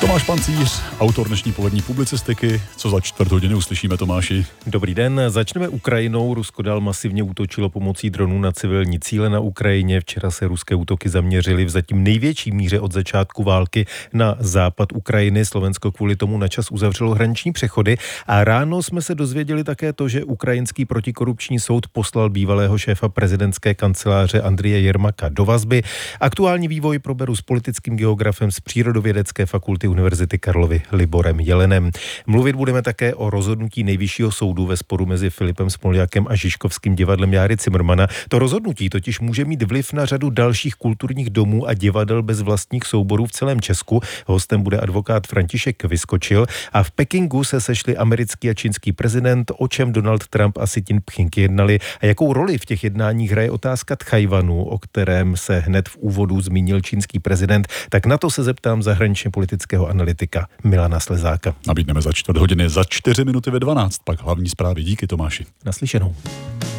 Tomáš Pancíř, autor dnešní polední publicistiky. Co za čtvrt hodiny uslyšíme, Tomáši? Dobrý den, začneme Ukrajinou. Rusko dál masivně útočilo pomocí dronů na civilní cíle na Ukrajině. Včera se ruské útoky zaměřily v zatím největší míře od začátku války na západ Ukrajiny. Slovensko kvůli tomu načas uzavřelo hraniční přechody a ráno jsme se dozvěděli také to, že ukrajinský protikorupční soud poslal bývalého šéfa prezidentské kanceláře Andrije Jermaka do vazby. Aktuální vývoj proberu s politickým geografem z Přírodovědecké fakulty Univerzity Karlovy Liborem Jelenem. Mluvit budeme také o rozhodnutí Nejvyššího soudu ve sporu mezi Filipem Smoljákem a Žižkovským divadlem Járy Cimrmana. To rozhodnutí totiž může mít vliv na řadu dalších kulturních domů a divadel bez vlastních souborů v celém Česku. Hostem bude advokát František Vyskočil a v Pekingu se sešli americký a čínský prezident, o čem Donald Trump a Xi Jinping jednali a jakou roli v těch jednáních hraje otázka Tchajwanu, o kterém se hned v úvodu zmínil čínský prezident. Tak na to se zeptám zahraničně politického analytika Milana Slezáka. Nabídneme za čtvrt hodiny, za 4 minuty ve 12. Pak hlavní zprávy. Díky, Tomáši. Naslyšenou.